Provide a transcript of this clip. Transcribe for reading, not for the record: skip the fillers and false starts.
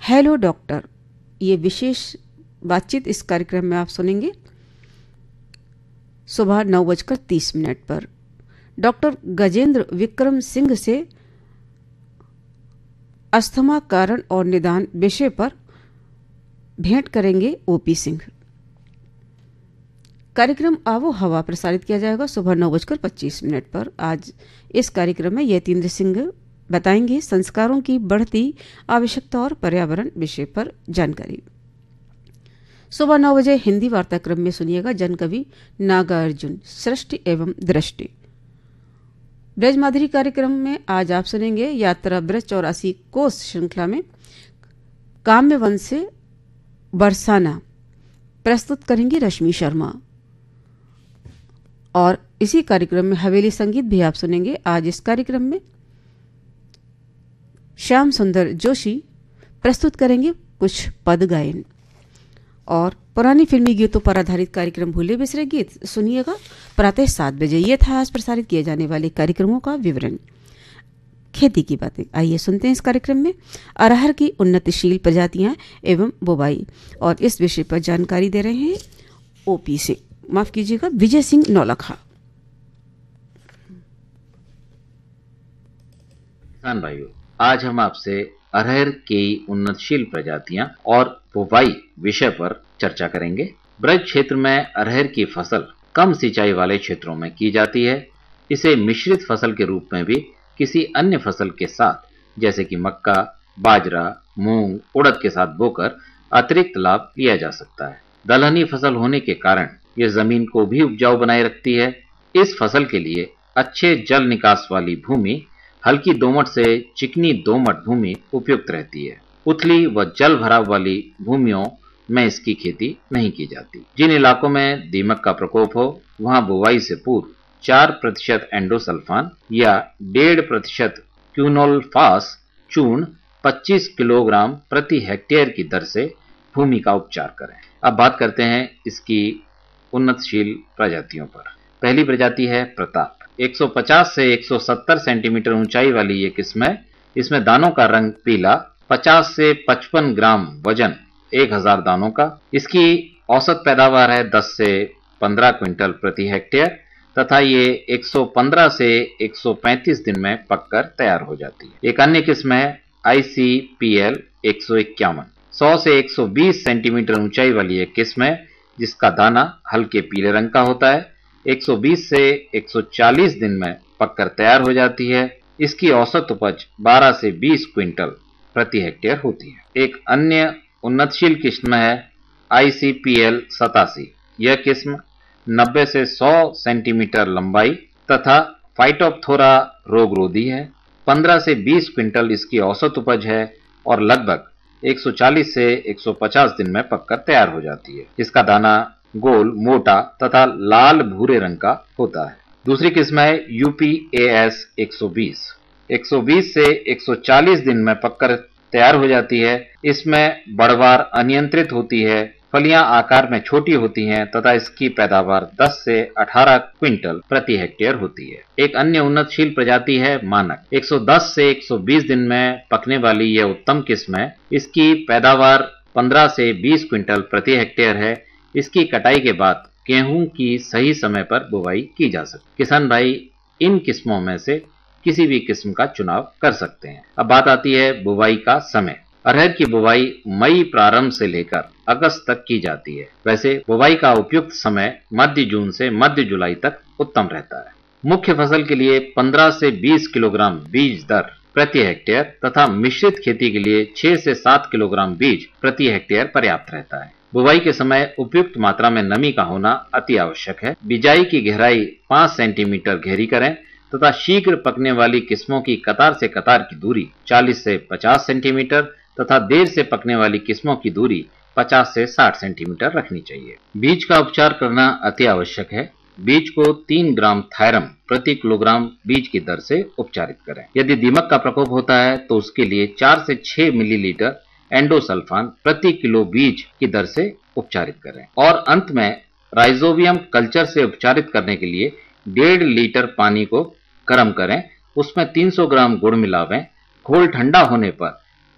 Hello doctor, ये विशेष बातचीत इस कार्यक्रम में आप सुनेंगे सुबह 9:30 पर डॉक्टर गजेंद्र विक्रम सिंह से अस्थमा कारण और निदान विषय पर भेंट करेंगे ओपी सिंह। कार्यक्रम आवो हवा प्रसारित किया जाएगा सुबह 9:25 पर। आज इस कार्यक्रम में यतीन्द्र सिंह बताएंगे संस्कारों की बढ़ती आवश्यकता और पर्यावरण विषय पर जानकारी। सुबह 9 बजे हिंदी वार्ताक्रम में सुनिएगा जनकवि नागार्जुन सृष्टि एवं दृष्टि। ब्रजमाधुरी कार्यक्रम में आज आप सुनेंगे यात्रा ब्रज 84 कोस श्रृंखला में काम्य वन से बरसाना प्रस्तुत करेंगी रश्मि शर्मा। और इसी कार्यक्रम में हवेली संगीत भी आप सुनेंगे। आज इस कार्यक्रम में श्याम सुंदर जोशी प्रस्तुत करेंगे कुछ पद गायन। और पुरानी फिल्मी गीतों पर आधारित कार्यक्रम भूले बिसरे गीत सुनिएगा प्रातः 7 बजे। ये था आज प्रसारित किए जाने वाले कार्यक्रमों का विवरण। खेती की बातें, आइए सुनते हैं इस कार्यक्रम में अरहर की उन्नतिशील प्रजातियां एवं बुवाई, और इस विषय पर जानकारी दे रहे हैं ओपी सिंह, माफ कीजिएगा विजय सिंह नौलखा। किसान भाइयों, आज हम आपसे अरहर की उन्नतशील प्रजातियां और बुवाई विषय पर चर्चा करेंगे। ब्रज क्षेत्र में अरहर की फसल कम सिंचाई वाले क्षेत्रों में की जाती है। इसे मिश्रित फसल के रूप में भी किसी अन्य फसल के साथ जैसे कि मक्का, बाजरा, मूंग, उड़द के साथ बोकर अतिरिक्त लाभ लिया जा सकता है। दलहनी फसल होने के कारण यह जमीन को भी उपजाऊ बनाए रखती है। इस फसल के लिए अच्छे जल निकास वाली भूमि, हल्की दोमट से चिकनी दोमट भूमि उपयुक्त रहती है। उथली व जल भराव वाली भूमियों में इसकी खेती नहीं की जाती। जिन इलाकों में दीमक का प्रकोप हो वहां बुवाई से पूर्व 4% एंडोसल्फान या 1.5% क्यूनोल्फास चूर्ण 25 किलोग्राम प्रति हेक्टेयर की दर से भूमि का उपचार करें। अब बात करते हैं इसकी उन्नतशील प्रजातियों पर। पहली प्रजाति है प्रताप। 150 से 170 सेंटीमीटर ऊंचाई वाली ये किस्म है। इसमें दानों का रंग पीला, 50 से 55 ग्राम वजन 1000 दानों का। इसकी औसत पैदावार है 10 से 15 क्विंटल प्रति हेक्टेयर तथा ये 115 से 135 दिन में पककर तैयार हो जाती है। एक अन्य किस्म है ICPL 151। 100 से 120 सेंटीमीटर ऊंचाई वाली एक किस्म है जिसका दाना हल्के पीले रंग का होता है। 120 से 140 दिन में पककर तैयार हो जाती है। इसकी औसत उपज 12 से 20 क्विंटल प्रति हेक्टेयर होती है। एक अन्य उन्नतशील किस्म है ICPL 87। यह किस्म 90 से 100 सेंटीमीटर लंबाई तथा फाइटोप्थोरा रोगरोधी है। 15 से 20 क्विंटल इसकी औसत उपज है और लगभग 140 से 150 दिन में पककर तैयार हो जाती है। इसका दाना गोल, मोटा तथा लाल भूरे रंग का होता है। दूसरी किस्म है UPAS 120। 120 से 140 दिन में पककर तैयार हो जाती है। इसमें बढ़वार अनियंत्रित होती है, फलियां आकार में छोटी होती हैं तथा इसकी पैदावार 10 से 18 क्विंटल प्रति हेक्टेयर होती है। एक अन्य उन्नतशील प्रजाति है मानक। 110 से 120 दिन में पकने वाली यह उत्तम किस्म है। इसकी पैदावार 15 से 20 क्विंटल प्रति हेक्टेयर है। इसकी कटाई के बाद गेहूं की सही समय पर बुवाई की जा सकती। किसान भाई इन किस्मों में से किसी भी किस्म का चुनाव कर सकते हैं। अब बात आती है बुवाई का समय। अरहर की बुवाई मई प्रारंभ से लेकर अगस्त तक की जाती है। वैसे बुवाई का उपयुक्त समय मध्य जून से मध्य जुलाई तक उत्तम रहता है। मुख्य फसल के लिए 15 से 20 किलोग्राम बीज दर प्रति हेक्टेयर तथा मिश्रित खेती के लिए 6 से 7 किलोग्राम बीज प्रति हेक्टेयर पर्याप्त रहता है। बुवाई के समय उपयुक्त मात्रा में नमी का होना अति आवश्यक है। बिजाई की गहराई 5 सेंटीमीटर गहरी करें तथा शीघ्र पकने वाली किस्मों की कतार से कतार की दूरी 40 से 50 सेंटीमीटर तथा देर से पकने वाली किस्मों की दूरी 50 से 60 सेंटीमीटर रखनी चाहिए। बीज का उपचार करना अति आवश्यक है। बीज को 3 ग्राम थायरम प्रति किलोग्राम बीज की दर से उपचारित करें। यदि दीमक का प्रकोप होता है तो उसके लिए 4 से 6 मिलीलीटर एंडोसल्फान प्रति किलो बीज की दर से उपचारित करें। और अंत में राइजोबियम कल्चर से उपचारित करने के लिए 1.5 लीटर पानी को गर्म करें, उसमें 300 ग्राम गुड़ मिलावें। घोल ठंडा होने पर